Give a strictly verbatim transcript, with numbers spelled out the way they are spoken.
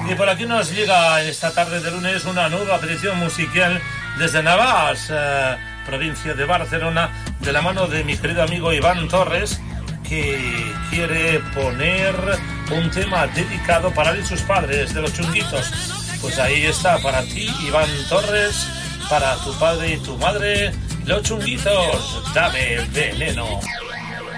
Y por aquí nos llega esta tarde de lunes una nueva petición musical desde Navàs, eh, provincia de Barcelona, de la mano de mi querido amigo Iván Torres, que quiere poner un tema dedicado para él y sus padres, de los Chunguitos. Pues ahí está, para ti, Iván Torres, para tu padre y tu madre, los Chunguitos, dame veneno.